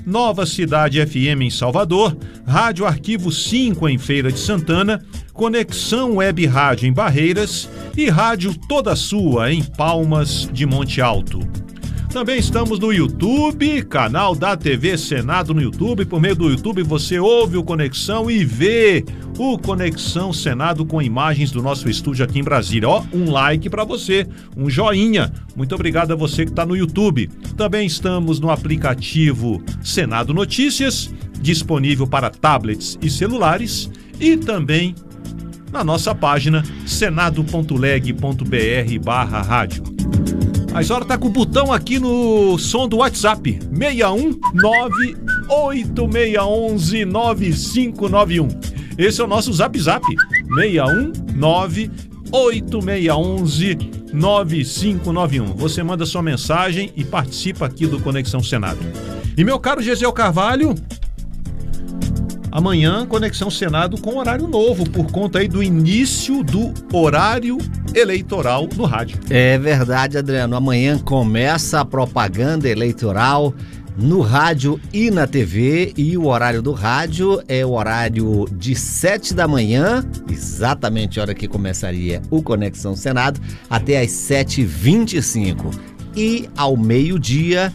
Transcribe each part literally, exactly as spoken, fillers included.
Nova Cidade F M em Salvador, Rádio Arquivo cinco em Feira de Santana, Conexão Web Rádio em Barreiras e Rádio Toda Sua em Palmas de Monte Alto. Também estamos no YouTube, canal da T V Senado no YouTube. Por meio do YouTube você ouve o Conexão e vê o Conexão Senado com imagens do nosso estúdio aqui em Brasília. Ó, um like para você, um joinha. Muito obrigado a você que está no YouTube. Também estamos no aplicativo Senado Notícias, disponível para tablets e celulares, e também na nossa página senado ponto leg ponto br barra rádio. A senhora está com o botão aqui no som do WhatsApp, seis um nove oito seis um um nove cinco nove um. Esse é o nosso Zap Zap, seis um nove oito seis um um nove cinco nove um. Você manda sua mensagem e participa aqui do Conexão Senado. E meu caro Gesiel Carvalho, amanhã Conexão Senado com horário novo, por conta aí do início do horário eleitoral no rádio. É verdade, Adriano. Amanhã começa a propaganda eleitoral no rádio e na T V, e o horário do rádio é o horário de sete da manhã, exatamente a hora que começaria o Conexão Senado, até às sete e vinte e cinco, e ao meio-dia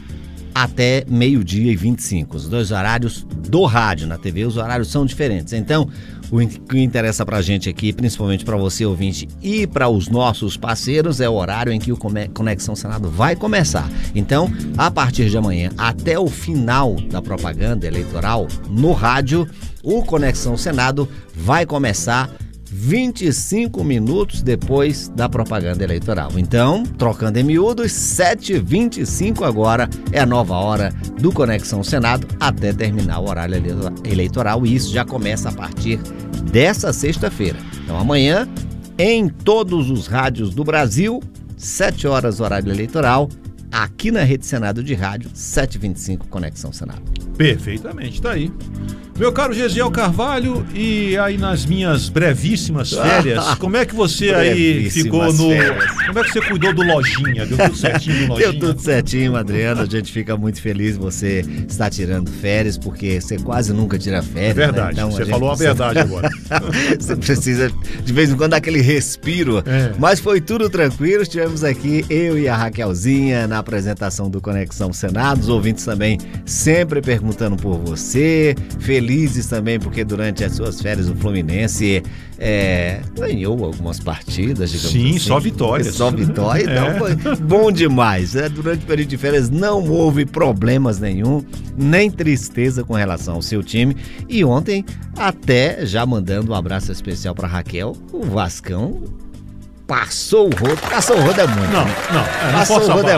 até meio-dia e vinte e cinco. Os dois horários do rádio. Na T V os horários são diferentes. Então, o que interessa pra gente aqui, principalmente para você ouvinte e para os nossos parceiros, é o horário em que o Conexão Senado vai começar. Então, a partir de amanhã até o final da propaganda eleitoral no rádio, o Conexão Senado vai começar vinte e cinco minutos depois da propaganda eleitoral. Então, trocando em miúdos, sete e vinte e cinco agora é a nova hora do Conexão Senado até terminar o horário eleitoral, e isso já começa a partir dessa sexta-feira. Então, amanhã, em todos os rádios do Brasil, sete horas horário eleitoral, aqui na Rede Senado de Rádio, sete e vinte e cinco, Conexão Senado. Perfeitamente, tá aí. Meu caro Gesiel Carvalho, e aí nas minhas brevíssimas férias, como é que você aí ficou no... Férias. Como é que você cuidou do Lojinha? Deu tudo certinho do Lojinha? Deu tudo certinho, Adriano. A gente fica muito feliz você estar tirando férias, porque você quase nunca tira férias. É verdade, né? Então, você a falou a verdade agora. Você precisa, de vez em quando, dar aquele respiro. É. Mas foi tudo tranquilo. Estivemos aqui, eu e a Raquelzinha, na apresentação do Conexão Senado. Os ouvintes também sempre perguntando por você. Felizes também, porque durante as suas férias o Fluminense é, ganhou algumas partidas, digamos Sim, assim. só vitórias. Só vitória, então é. Foi bom demais. Né? Durante o período de férias não houve problemas nenhum, nem tristeza com relação ao seu time. E ontem, até já mandando um abraço especial para Raquel, o Vascão passou o rodo. Passou o rodo é muito. Não, né? não. É, não passou posso o rodo falar. é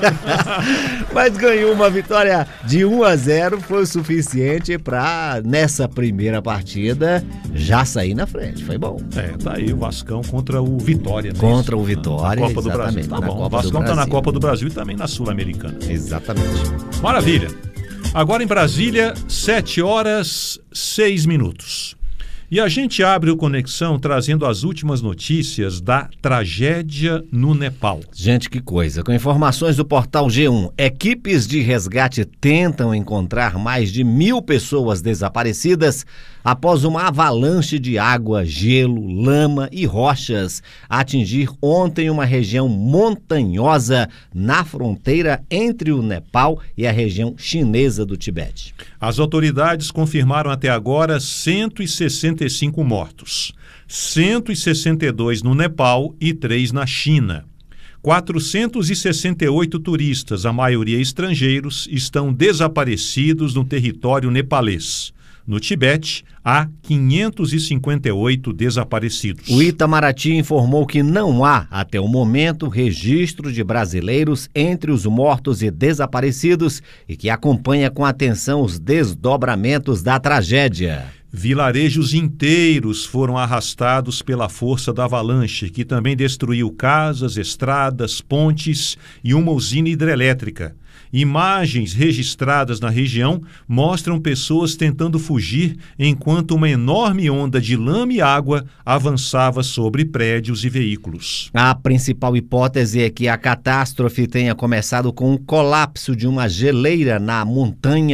muito. Mas ganhou uma vitória de um a zero, foi o suficiente para, nessa primeira partida, já sair na frente. Foi bom. É, tá aí o Vascão contra o Vitória. Né? Contra o Vitória, na Copa do exatamente. Brasil. Tá na bom. Copa o Vascão do tá na Brasil. Copa do Brasil e também na Sul-Americana. Exatamente. Maravilha. Agora em Brasília, sete horas, seis minutos. E a gente abre o Conexão trazendo as últimas notícias da tragédia no Nepal. Gente, que coisa. Com informações do portal G um, equipes de resgate tentam encontrar mais de mil pessoas desaparecidas após uma avalanche de água, gelo, lama e rochas atingir ontem uma região montanhosa na fronteira entre o Nepal e a região chinesa do Tibete. As autoridades confirmaram até agora cento e sessenta e cinco mortos, cento e sessenta e dois no Nepal e três na China. quatrocentos e sessenta e oito turistas, a maioria estrangeiros, estão desaparecidos no território nepalês. No Tibete, há quinhentos e cinquenta e oito desaparecidos. O Itamaraty informou que não há, até o momento, registro de brasileiros entre os mortos e desaparecidos e que acompanha com atenção os desdobramentos da tragédia. Vilarejos inteiros foram arrastados pela força da avalanche, que também destruiu casas, estradas, pontes e uma usina hidrelétrica. Imagens registradas na região mostram pessoas tentando fugir enquanto uma enorme onda de lama e água avançava sobre prédios e veículos. A principal hipótese é que a catástrofe tenha começado com o colapso de uma geleira na montanha